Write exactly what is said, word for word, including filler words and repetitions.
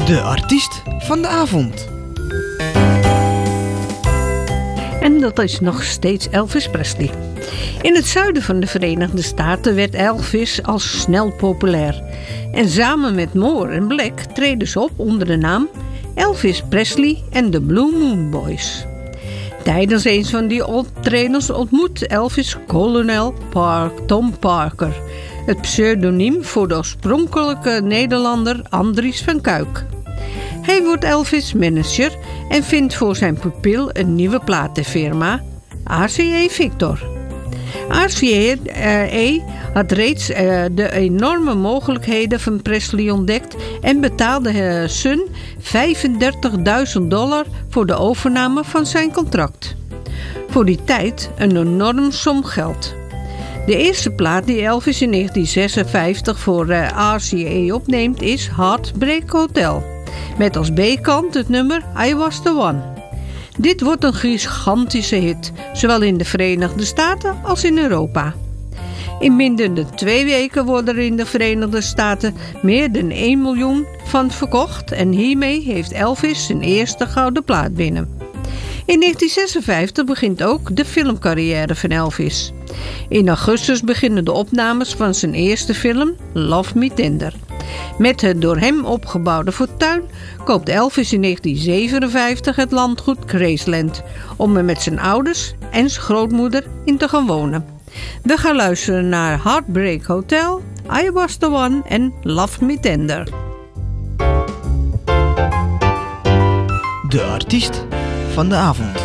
De artiest van de avond. En dat is nog steeds Elvis Presley. In het zuiden van de Verenigde Staten werd Elvis al snel populair. En samen met Moore en Black treden ze op onder de naam Elvis Presley en de Blue Moon Boys. Tijdens een van die optredens ontmoet Elvis kolonel Park, Tom Parker, het pseudoniem voor de oorspronkelijke Nederlander Andries van Kuik. Hij wordt Elvis' manager en vindt voor zijn pupil een nieuwe platenfirma, R C A Victor. R C A had reeds uh, de enorme mogelijkheden van Presley ontdekt en betaalde uh, Sun vijfendertigduizend dollar voor de overname van zijn contract. Voor die tijd een enorm som geld. De eerste plaat die Elvis in negentien zesenvijftig voor uh, R C A opneemt is Heartbreak Hotel, met als B-kant het nummer I Was The One. Dit wordt een gigantische hit, zowel in de Verenigde Staten als in Europa. In minder dan twee weken worden er in de Verenigde Staten meer dan één miljoen van verkocht en hiermee heeft Elvis zijn eerste gouden plaat binnen. In negentien zesenvijftig begint ook de filmcarrière van Elvis. In augustus beginnen de opnames van zijn eerste film Love Me Tender. Met het door hem opgebouwde fortuin koopt Elvis in negentien zevenenvijftig het landgoed Graceland om er met zijn ouders en zijn grootmoeder in te gaan wonen. We gaan luisteren naar Heartbreak Hotel, I Was The One en Love Me Tender. De artiest van de avond.